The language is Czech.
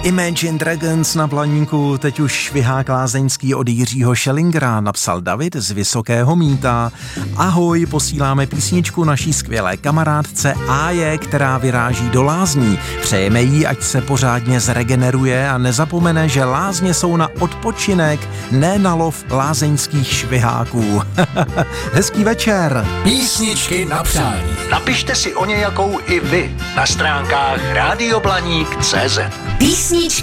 Imagine Dragons na Blaníku teď už švihá Lázeňský od Jiřího Schellingera, napsal David z Vysokého Mýta. Ahoj, posíláme písničku naší skvělé kamarádce Áje, která vyráží do lázní. Přejeme jí, ať se pořádně zregeneruje a nezapomene, že lázně jsou na odpočinek, ne na lov lázeňských šviháků. Hezký večer. Písničky na přání. Napište si o nějakou i vy na stránkách radioblaník.cz. Písničky